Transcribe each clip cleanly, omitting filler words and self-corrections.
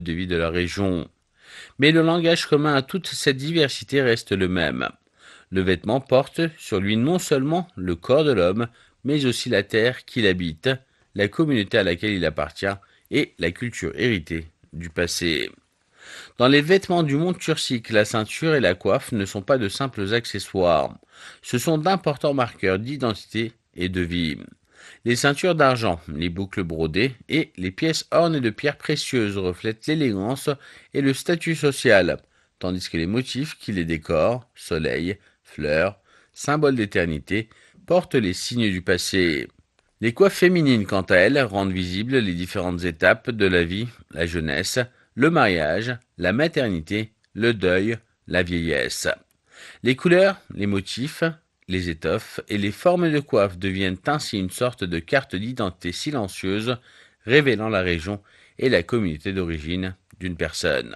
de vie de la région. Mais le langage commun à toute cette diversité reste le même. Le vêtement porte sur lui non seulement le corps de l'homme, mais aussi la terre qu'il habite, la communauté à laquelle il appartient et la culture héritée du passé. Dans les vêtements du monde turcique, la ceinture et la coiffe ne sont pas de simples accessoires. Ce sont d'importants marqueurs d'identité et de vie. Les ceintures d'argent, les boucles brodées et les pièces ornées de pierres précieuses reflètent l'élégance et le statut social, tandis que les motifs qui les décorent, soleil, fleurs, symboles d'éternité, portent les signes du passé. Les coiffes féminines, quant à elles, rendent visibles les différentes étapes de la vie, la jeunesse, le mariage, la maternité, le deuil, la vieillesse. Les couleurs, les motifs, les étoffes et les formes de coiffe deviennent ainsi une sorte de carte d'identité silencieuse, révélant la région et la communauté d'origine d'une personne.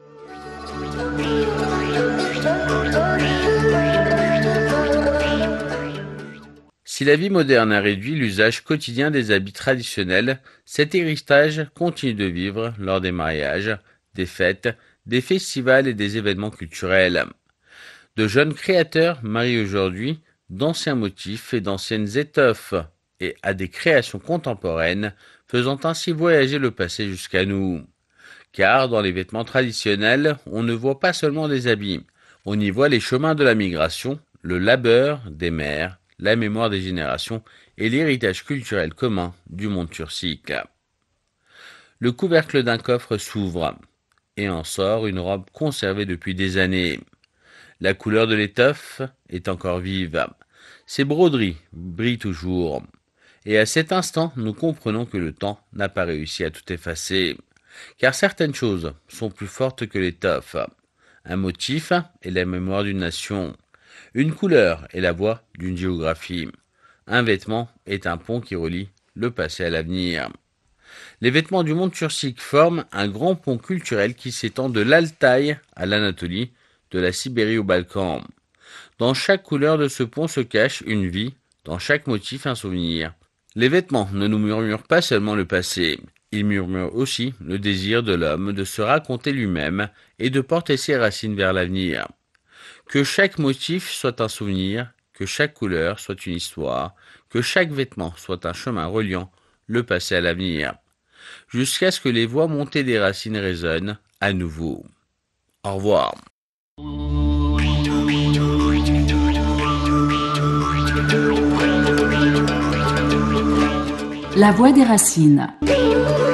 Si la vie moderne a réduit l'usage quotidien des habits traditionnels, cet héritage continue de vivre lors des mariages, des fêtes, des festivals et des événements culturels. De jeunes créateurs marient aujourd'hui d'anciens motifs et d'anciennes étoffes et à des créations contemporaines, faisant ainsi voyager le passé jusqu'à nous. Car dans les vêtements traditionnels, on ne voit pas seulement des habits, on y voit les chemins de la migration, le labeur des mères, la mémoire des générations et l'héritage culturel commun du monde turcique. Le couvercle d'un coffre s'ouvre et en sort une robe conservée depuis des années. La couleur de l'étoffe est encore vive. Ses broderies brillent toujours. Et à cet instant, nous comprenons que le temps n'a pas réussi à tout effacer. Car certaines choses sont plus fortes que l'étoffe. Un motif est la mémoire d'une nation. Une couleur est la voix d'une géographie. Un vêtement est un pont qui relie le passé à l'avenir. Les vêtements du monde turcique forment un grand pont culturel qui s'étend de l'Altaï à l'Anatolie, de la Sibérie au Balkan. Dans chaque couleur de ce pont se cache une vie, dans chaque motif un souvenir. Les vêtements ne nous murmurent pas seulement le passé, ils murmurent aussi le désir de l'homme de se raconter lui-même et de porter ses racines vers l'avenir. Que chaque motif soit un souvenir, que chaque couleur soit une histoire, que chaque vêtement soit un chemin reliant le passé à l'avenir, jusqu'à ce que les voix montées des racines résonnent à nouveau. Au revoir. La voix des racines.